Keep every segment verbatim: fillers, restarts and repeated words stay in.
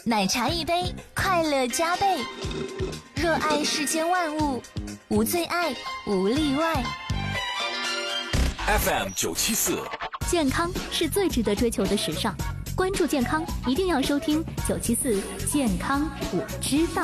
奶茶一杯，快乐加倍。热爱世间万物，无最爱，无例外。 F M 九七四， 健康是最值得追求的时尚。关注健康，一定要收听九七四健康我知道。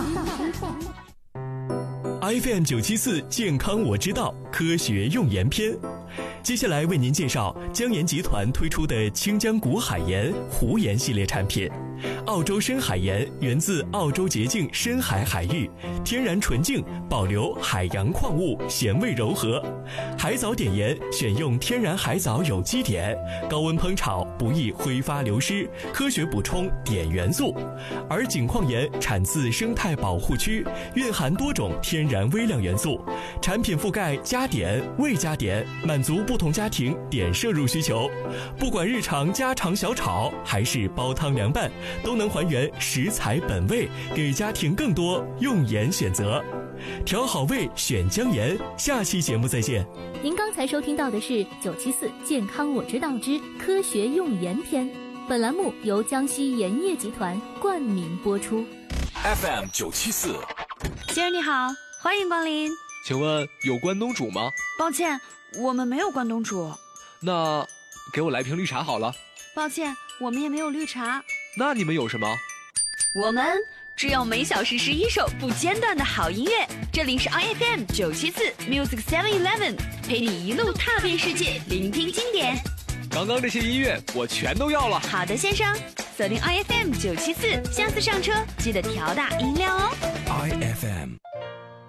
F M 九七四健康我知道科学用盐篇。接下来为您介绍江盐集团推出的清江谷海盐、湖盐系列产品。澳洲深海盐源自澳洲洁净深海海域，天然纯净，保留海洋矿物，咸味柔和。海藻碘盐选用天然海藻有机碘，高温烹炒不易挥发流失，科学补充碘元素。而井矿盐产自生态保护区，蕴含多种天然微量元素，产品覆盖加碘、未加碘，满足不同家庭碘摄入需求。不管日常家常小炒还是煲汤凉拌，都能还原食材本味，给家庭更多用盐选择。调好味选江盐，下期节目再见。 您刚才收听到的是九七四健康我知道之科学用盐篇，本栏目由江西盐业集团冠名播出。 F M 九七四， 先生你好，欢迎光临。 请问有关东煮吗？ 抱歉，我们没有关东煮。 那给我来瓶绿茶好了。 抱歉，我们也没有绿茶。 那你们有什么？ 我们只有每小时十一首不间断的好音乐。这里是 I F M 九七四 Music Seven Eleven， 陪你一路踏遍世界，聆听经典。 刚刚这些音乐我全都要了。 好的，先生，锁定 I F M 九七四，下次上车记得调大音量哦。 I F M